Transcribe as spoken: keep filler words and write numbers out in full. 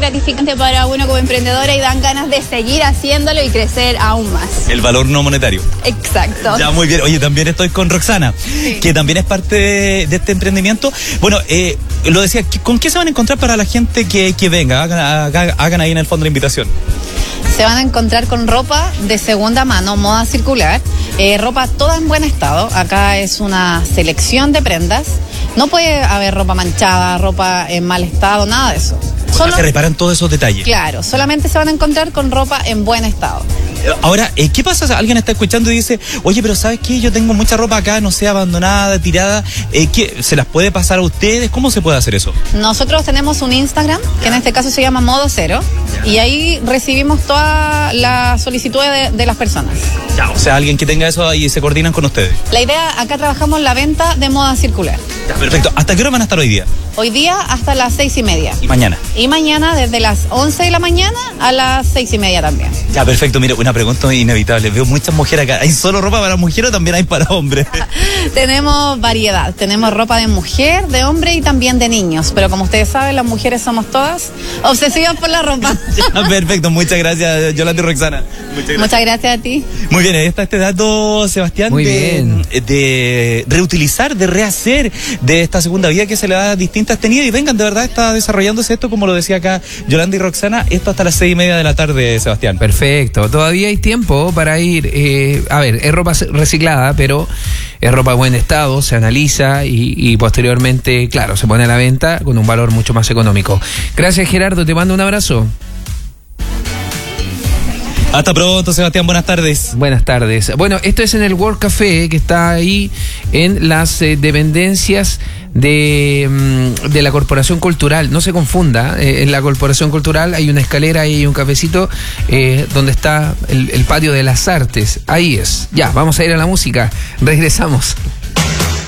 gratificante para uno como emprendedora y dan ganas de seguir haciéndolo y crecer aún más. El valor no monetario. Exacto. Ya, muy bien. Oye, también estoy con Roxana, sí, que también es parte de, de este emprendimiento. Bueno, eh, lo decía, ¿con qué se van a encontrar para la gente que, que venga? Hagan, hagan, hagan ahí en el fondo la invitación. Se van a encontrar con ropa de segunda mano, moda circular, eh, ropa toda en buen estado. Acá es una selección de prendas. No puede haber ropa manchada, ropa en mal estado, nada de eso. Solo se reparan todos esos detalles. Claro, solamente se van a encontrar con ropa en buen estado. Ahora, eh, ¿qué pasa si alguien está escuchando y dice, oye, pero ¿sabes qué? Yo tengo mucha ropa acá, no sé, abandonada, tirada. Eh, ¿qué, ¿Se las puede pasar a ustedes? ¿Cómo se puede hacer eso? Nosotros tenemos un Instagram, que en este caso se llama Modo Cero, y ahí recibimos toda la solicitud de, de las personas. Ya, o sea, alguien que tenga eso y se coordinan con ustedes. La idea, acá trabajamos la venta de moda circular. Ya, perfecto. ¿Hasta qué hora van a estar hoy día? Hoy día hasta las seis y media. ¿Y mañana? Y mañana desde las once de la mañana a las seis y media también. Ya, perfecto. Mira, una pregunta inevitable. Veo muchas mujeres acá. ¿Hay solo ropa para mujeres o también hay para hombres? Tenemos variedad. Tenemos ropa de mujer, de hombre y también de niños. Pero como ustedes saben, las mujeres somos todas obsesivas por la ropa. Ya, perfecto. Muchas gracias, Yolanda y Roxana. Muchas gracias. Muchas gracias a ti. Muy bien, ahí está este dato, Sebastián, Muy de, bien. de reutilizar, de rehacer de esta segunda vida que se le da a distintas tenidas. Y vengan, de verdad está desarrollándose esto, como lo decía acá Yolanda y Roxana, esto hasta las seis y media de la tarde, Sebastián. Perfecto, todavía hay tiempo para ir, eh, a ver, es ropa reciclada, pero es ropa de buen estado, se analiza y, y posteriormente, claro, se pone a la venta con un valor mucho más económico. Gracias, Gerardo, te mando un abrazo. Hasta pronto, Sebastián, buenas tardes. Buenas tardes. Bueno, esto es en el World Café, que está ahí en las eh, dependencias de, mm, de la Corporación Cultural. No se confunda, eh, en la Corporación Cultural hay una escalera y hay un cafecito eh, donde está el, el patio de las artes. Ahí es. Ya, vamos a ir a la música. Regresamos.